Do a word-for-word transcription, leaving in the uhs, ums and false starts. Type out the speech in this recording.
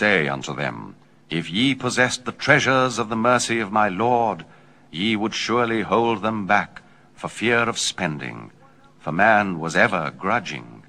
Say unto them, If ye possessed the treasures of the mercy of my Lord, ye would surely hold them back for fear of spending, for man was ever grudging.